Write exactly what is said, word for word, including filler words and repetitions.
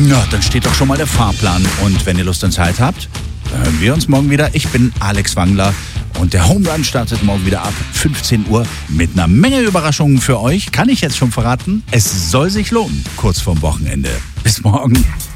Na, dann steht doch schon mal der Fahrplan. Und wenn ihr Lust und Zeit habt, dann hören wir uns morgen wieder. Ich bin Alex Wangler und der Home Run startet morgen wieder ab fünfzehn Uhr mit einer Menge Überraschungen für euch. Kann ich jetzt schon verraten? Es soll sich lohnen, kurz vorm Wochenende. Bis morgen.